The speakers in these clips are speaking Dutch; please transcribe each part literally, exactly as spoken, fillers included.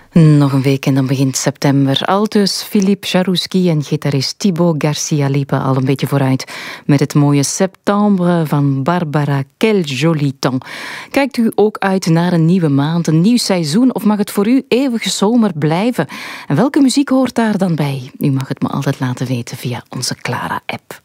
Nog een week en dan begint september. Aldus Philippe Jarouski en gitarist Thibaut Garcia liepen al een beetje vooruit met het mooie Septembre van Barbara. Quel joli temps. Kijkt u ook uit naar een nieuwe maand, een nieuw seizoen, of mag het voor u eeuwige zomer blijven? En welke muziek hoort daar dan bij? U mag het me altijd laten weten via onze Clara-app.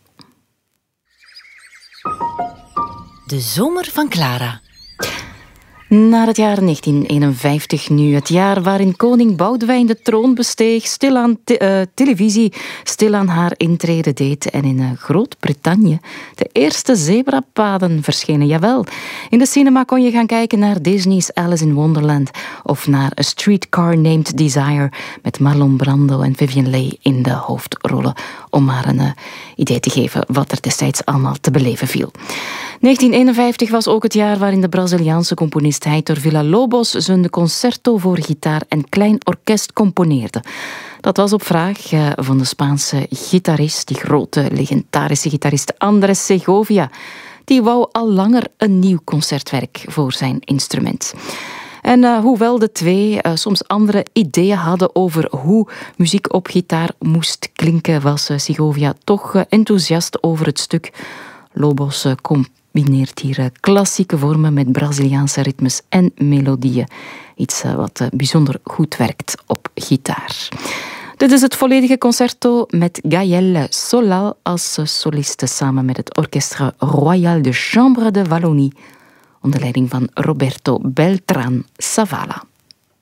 De zomer van Clara. Naar het jaar negentien eenenvijftig nu, het jaar waarin koning Boudewijn de troon besteeg, stilaan te, uh, televisie stilaan haar intrede deed en in uh, Groot-Brittannië de eerste zebrapaden verschenen. Jawel, in de cinema kon je gaan kijken naar Disney's Alice in Wonderland of naar A Streetcar Named Desire met Marlon Brando en Vivien Leigh in de hoofdrollen, om maar een uh, idee te geven wat er destijds allemaal te beleven viel. negentien eenenvijftig was ook het jaar waarin de Braziliaanse componist Heitor Villa-Lobos zijn concerto voor gitaar en klein orkest componeerde. Dat was op vraag van de Spaanse gitarist, die grote legendarische gitarist Andrés Segovia. Die wou al langer een nieuw concertwerk voor zijn instrument. En uh, hoewel de twee uh, soms andere ideeën hadden over hoe muziek op gitaar moest klinken, was uh, Segovia toch uh, enthousiast over het stuk. Lobos uh, combineert hier uh, klassieke vormen met Braziliaanse ritmes en melodieën. Iets uh, wat uh, bijzonder goed werkt op gitaar. Dit is het volledige concerto met Gaël Solal als uh, soliste samen met het Orchestre Royal de Chambre de Wallonie onder leiding van Roberto Beltrán Zavala.